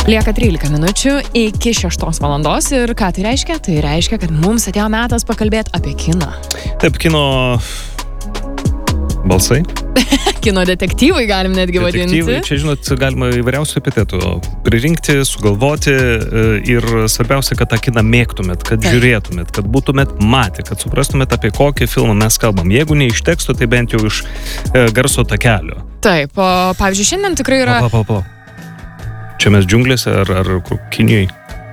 Lieka 13 minučių iki 6 valandos ir ką tai reiškia? Tai reiškia, kad mums atėjo metas pakalbėti apie kiną. Taip, kino balsai. Kino detektyvai galim netgi vadinti. Čia, žinot, galima įvairiausių epitetų pririnkti, sugalvoti ir svarbiausia, kad tą kiną mėgtumėt, kad žiūrėtumėt, kad būtumėt matę, kad suprastumėt, apie kokį filmą mes kalbam. Jeigu ne iš teksto, tai bent jau iš garso takelio. Taip, o pavyzdžiui, šiandien tikrai yra... Pala. Čia mes džiunglėse ar Kinijoj?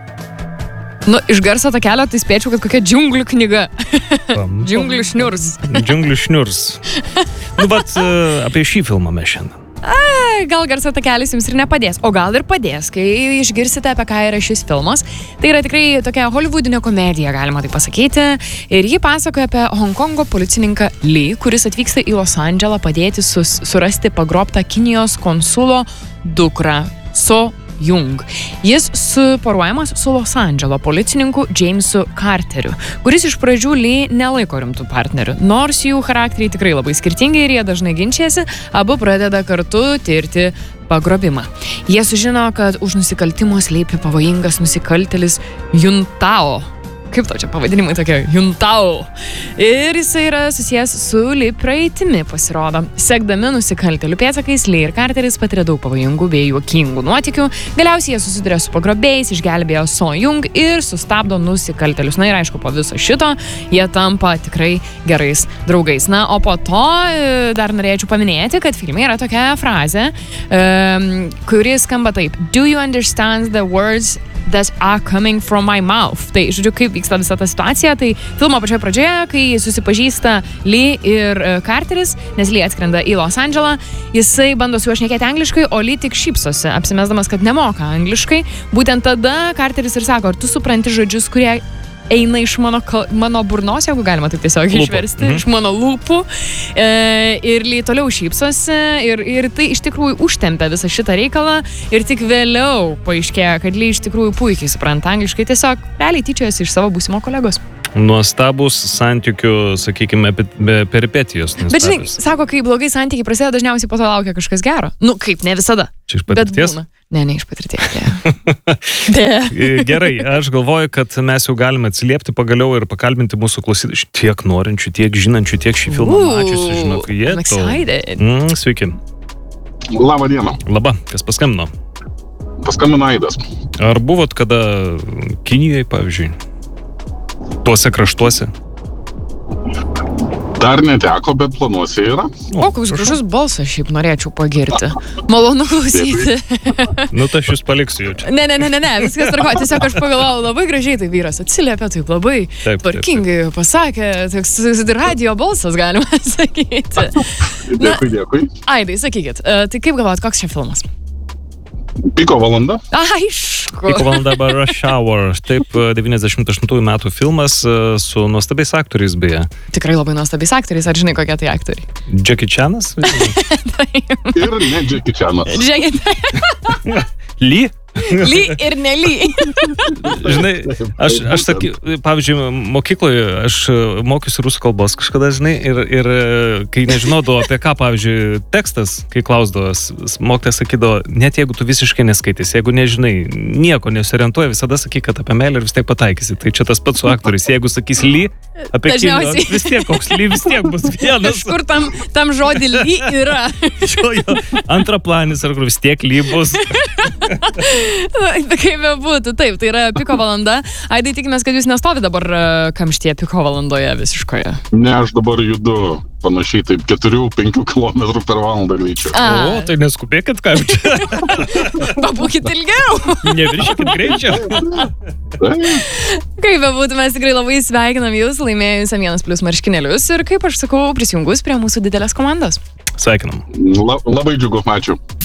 Nu, iš garso takelio tai spėčiau, kad kokia džiunglių knyga. Džiunglių šniurs. Džiunglių šniurs. Nu, bet apie šį filmą mes šiandien. Gal garso takelis jums ir nepadės, o gal ir padės, kai išgirsite, apie ką yra šis filmas. Tai yra tikrai tokia hollywoodinė komedija, galima tai pasakyti. Ir ji pasakoja apie Honkongo policininką Lee, kuris atvyksta į Los Andželą padėti surasti pagrobtą Kinijos konsulo dukrą So Jung. Jis suporuojamas su Los Andželo policininku Jamesu Carteriu, kuris iš pradžių Lee nelaiko rimtų partnerių. Nors jų charakteriai tikrai labai skirtingi ir jie dažnai ginčiasi, abu pradeda kartu tirti pagrobimą. Jie sužino, kad už nusikaltimo slėpė pavojingas nusikaltėlis Juntao. Kaip to čia pavadinimai tokie? Juntao. Ir jisai yra susijęs su Lee praeitimi, pasirodo. Sekdami nusikaltėlių pėdsakais, Lee ir Carteris patiria daug pavojingų bei juokingų nuotykių. Galiausiai jie susiduria su pagrobėjais, išgelbėjo So Jung ir sustabdo nusikaltėlius. Na ir aišku, po viso šito jie tampa tikrai gerais draugais. Na, o po to dar norėčiau paminėti, kad filme yra tokia frazė, kuri skamba taip: Do you understand the words that are coming from my mouth? Tai, žodžiu, kaip vyksta visa ta situacija, tai filmo pačioje pradžioje, kai susipažįsta Lee ir Carteris, nes Lee atskrenda į Los Andželą, jisai bando su juo šnekėti angliškai, o Lee tik šypsosi, apsimesdamas, kad nemoka angliškai. Būtent tada Carteris ir sako: ar tu supranti žodžius, kurie eina iš mano burnos, jeigu galima taip tiesiog išversti, iš mano lūpų. Ir Lee toliau šypsosi ir tai iš tikrųjų užtempia visą šitą reikalą ir tik vėliau paaiškėja, kad Lee iš tikrųjų puikiai supranta angliškai, tiesiog realiai tyčiojasi iš savo būsimo kolegos. Nuostabus santykių, sakykime, peripetijos. Bet žinai, sako, kai blogai santykiai prasideda, dažniausiai po to laukia kažkas gero. Nu, kaip, ne visada. Čia iš patirties? Ne, iš patirties. Gerai, aš galvoju, kad mes jau galime atsiliepti pagaliau ir pakalbinti mūsų klausytojus, tiek norinčių, tiek žinančių, tiek šį filmą mačiusių, žinok, jie. I'm excited. Sveiki. Labą dieną. Labą, kas paskambino? Paskambino Aidas. Ar buvot kada Kinijoje, pavyzdžiui? Tuose kraštuose? Dar neteko, bet planuose yra. O, koks gražus balsas, šiaip norėčiau pagirti. Malonu klausyti. Nu, tai aš jūs paliksiu jau čia. Ne, viskas tvarkoja. Tiesiog aš pagalvojau, labai gražiai tai vyras atsiliepė, taip labai tvarkingai pasakė, toks radio balsas, galima sakyti. Dėkui. Aidai, sakykit, tai kaip galvojat, koks čia filmas? Piko valanda. Aišku. Piko valanda arba Rush Hour. Taip, 98 metų filmas su nuostabiais aktoriais beje. Tikrai labai nuostabiais aktoriais. Ar žinai, kokie tai aktoriai? Jackie Chanas? Ir ne Jackie Chanas. Lee? Lee ir ne Lee. Žinai, aš pavyzdžiui, mokykloje aš mokiausi rusų kalbos kažkada, žinai, ir kai nežinodavau apie ką, pavyzdžiui, tekstas, kai klausdavo, mokytojas sakydavo, net jeigu tu visiškai neskaitysi, jeigu nežinai, nieko nesorientuoji, visada sakyk, kad apie meilę ir vis tiek pataikysi. Tai čia tas pats su aktoriais. Jeigu sakys Lee, apie kiną, vis tiek koks Lee vis tiek bus vienas. Kažkur tam žodį Lee yra. Jo, antraplanis, ar vis tiek Lee bus. Kaip bebūtų, taip, tai yra Piko valanda. Aidai, tikimės, kad jūs nestovi dabar kamštyje Piko valandoje visiškoje. Ne, aš dabar judu panašiai taip 4-5 km per valandą greičiau. O, tai neskubėkit, ką jau čia. Pabūkit ilgiau. Neviršykit greičiau. Kaip bebūtų, mes tikrai labai sveikinam jūs, laimėjus M1+ marškinėlius ir, kaip aš sakau, prisijungus prie mūsų didelės komandos. Sveikinam. Labai džiugu, ačiū.